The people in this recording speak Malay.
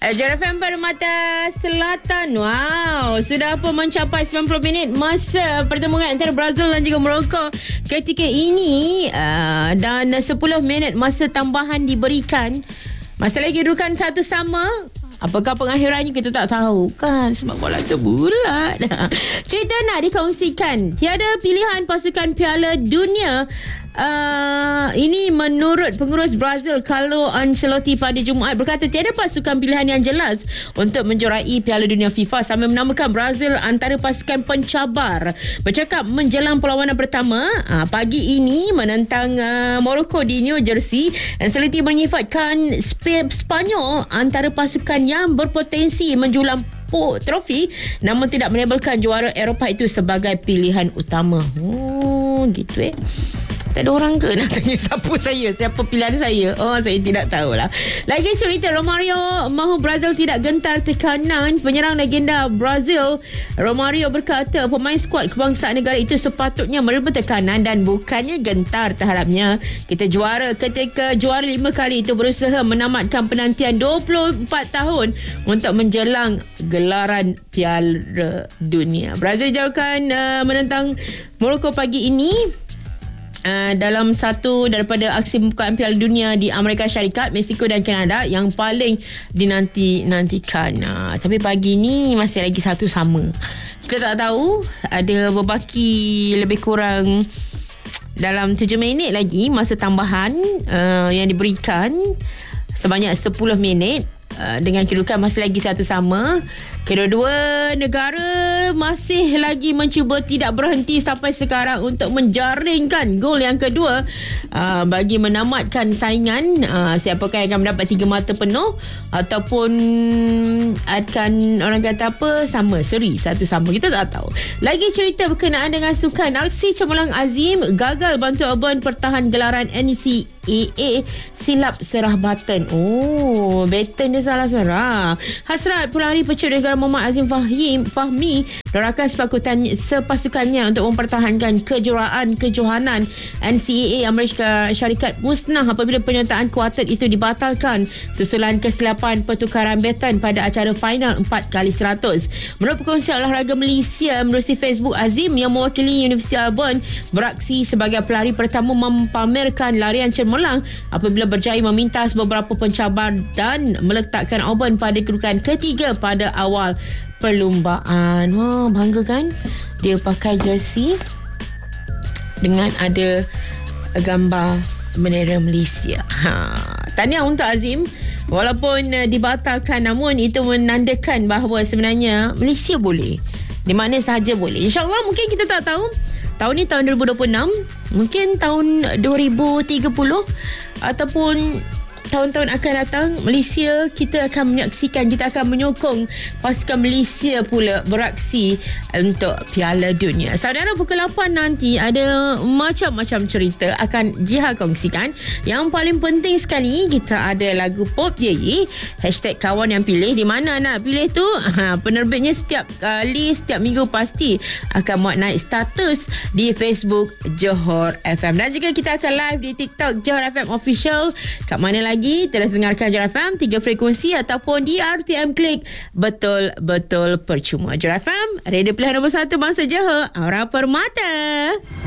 Johor FM Permata Selatan. Wow, sudah pun mencapai 90 minit masa pertemuan antara Brazil dan juga Morocco ketika ini, dan 10 minit masa tambahan diberikan. Masih lagi kedudukan satu sama. Apakah pengakhirannya kita tak tahu kan, sebab bola tu bulat. Cerita nak dikongsikan. Tiada pilihan pasukan Piala Dunia. Ini menurut pengurus Brazil Carlo Ancelotti pada Jumaat, berkata tiada pasukan pilihan yang jelas untuk menjuarai Piala Dunia FIFA sambil menamakan Brazil antara pasukan pencabar. Bercakap menjelang perlawanan pertama pagi ini menentang Morocco di New Jersey, Ancelotti menyifatkan Spanyol antara pasukan yang berpotensi menjulang trofi, namun tidak melabelkan juara Eropah itu sebagai pilihan utama. Gitu tak ada orang ke nak tanya siapa pilihan saya? Saya tidak tahulah. Lagi cerita, Romario mahu Brazil tidak gentar tekanan. Penyerang legenda Brazil Romario berkata pemain skuad kebangsaan negara itu sepatutnya menerima tekanan dan bukannya gentar terhadapnya. Kita juara ketika juara 5 kali itu berusaha menamatkan penantian 24 tahun untuk menjelang gelaran Piala Dunia. Brazil jauhkan menentang Morocco pagi ini dalam satu daripada aksi pembukaan Piala Dunia di Amerika Syarikat, Mexico dan Kanada yang paling dinantikan. Tapi pagi ni masih lagi satu sama. Kita tak tahu, ada berbaki lebih kurang dalam 7 minit lagi masa tambahan yang diberikan, sebanyak 10 minit. Dengan kedudukan masih lagi satu sama. Kedua-dua negara masih lagi mencuba tidak berhenti sampai sekarang untuk menjaringkan gol yang kedua bagi menamatkan saingan. Siapakah yang akan mendapat 3 mata penuh ataupun akan orang kata apa, sama seri satu sama, kita tak tahu. Lagi cerita berkenaan dengan sukan. Aksi cemerlang Azim gagal bantu Auburn pertahan gelaran NCAA silap serah baton. Baton dia salah serah. Hasrat pelari pecut negara Muhammad Azim Fahmi dorakan sepasukannya untuk mempertahankan kejohanan NCAA Amerika Syarikat musnah apabila penyertaan kuartet itu dibatalkan susulan kesilapan pertukaran baton pada acara final 4x100. Menurut Perkongsian Olahraga Malaysia menerusi Facebook, Azim yang mewakili Universiti Auburn beraksi sebagai pelari pertama mempamerkan larian cemerlang apabila berjaya memintas beberapa pencabar dan meletakkan Auburn pada kedudukan ketiga pada awal perlumbaan. Bangga kan? Dia pakai jersey dengan ada gambar bendera Malaysia. Tahniah untuk Azim. Walaupun dibatalkan, namun itu menandakan bahawa sebenarnya Malaysia boleh. Di mana sahaja boleh. InsyaAllah, mungkin kita tak tahu. Tahun ni tahun 2026, mungkin tahun 2030 ataupun tahun-tahun akan datang, Malaysia, kita akan menyaksikan, kita akan menyokong pasukan Malaysia pula beraksi untuk Piala Dunia. Saudara, pukul 8 nanti ada macam-macam cerita akan Jiha kongsikan. Yang paling penting sekali, kita ada lagu pop Ye, #kawan yang pilih. Di mana nak pilih tu? Penerbitnya setiap minggu pasti akan muat naik status di Facebook Johor FM. Dan juga kita akan live di TikTok Johor FM Official. Kat mana lagi? Terus dengarkan Johor FM 3 frekuensi ataupun di RTM Klik. Betul-betul percuma. Johor FM, radio pilihan nombor 1 bangsa Johor, Aura Permata.